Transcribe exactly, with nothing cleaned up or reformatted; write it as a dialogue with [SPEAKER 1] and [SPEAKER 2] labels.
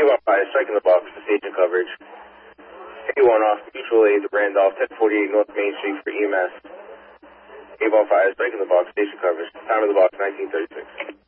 [SPEAKER 1] Avon five, striking the box for station coverage. A one off mutual aid, Randolph, ten forty-eight North Main Street for E M S. Avon five, striking the box, station coverage. Time of the box, nineteen thirty-six.